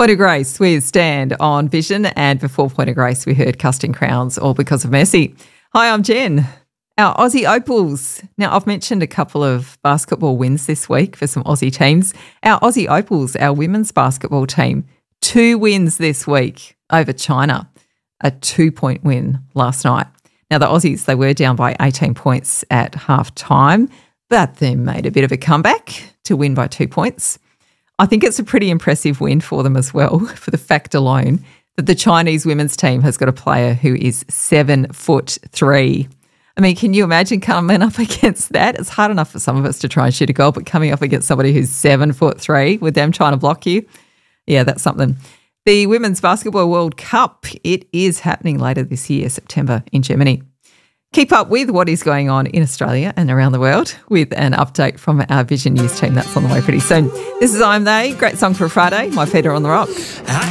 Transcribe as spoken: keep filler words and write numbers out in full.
Point of Grace with Stand on Vision, and before Point of Grace we heard Casting Crowns, All Because of Mercy. Hi, I'm Jen. Our Aussie Opals. Now, I've mentioned a couple of basketball wins this week for some Aussie teams. Our Aussie Opals, our women's basketball team, two wins this week over China, a two-point win last night. Now, the Aussies, they were down by eighteen points at half-time, but they made a bit of a comeback to win by two points. I think it's a pretty impressive win for them as well, for the fact alone that the Chinese women's team has got a player who is seven foot three. I mean, can you imagine coming up against that? It's hard enough for some of us to try and shoot a goal, but coming up against somebody who's seven foot three with them trying to block you, yeah, that's something. The Women's Basketball World Cup, it is happening later this year, September, in Germany. Keep up with what is going on in Australia and around the world with an update from our Vision News team. That's on the way pretty soon. This is I'm They, great song for a Friday, My Feet Are on the Rock.